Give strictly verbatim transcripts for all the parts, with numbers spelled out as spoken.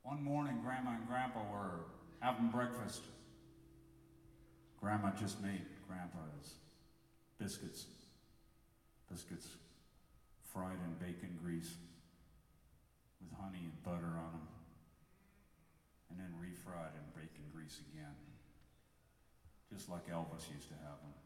One morning, Grandma and Grandpa were having breakfast. Grandma just made Grandpa's biscuits. Biscuits fried in bacon grease with honey and butter on them, and then refried in bacon grease again, just like Elvis used to have them.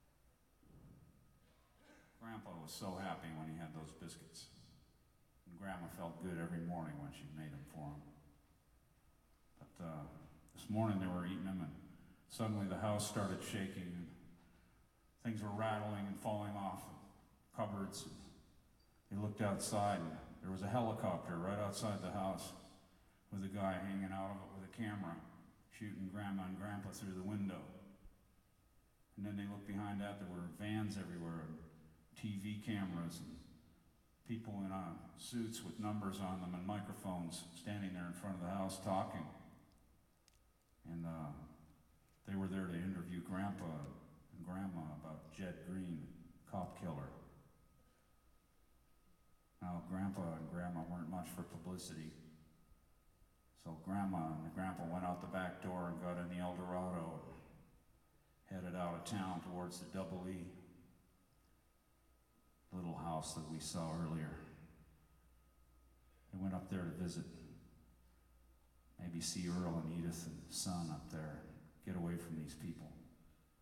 Grandpa was so happy when he had those biscuits, and Grandma felt good every morning when she made them for him. But uh, this morning they were eating them, and suddenly the house started shaking, and things were rattling and falling off cupboards. They looked outside, and there was a helicopter right outside the house with a guy hanging out of it with a camera, shooting Grandma and Grandpa through the window. And then they looked behind that, there were vans everywhere, and T V cameras, and people in uh, suits with numbers on them and microphones standing there in front of the house talking. And uh, they were there to interview Grandpa and Grandma about Jed Green, cop killer. Now, Grandpa and Grandma weren't much for publicity, so Grandma and Grandpa went out the back door and got in the Eldorado and headed out of town towards the Double E, little house that we saw earlier. They went up there to visit, maybe see Earl and Edith and son up there, get away from these people.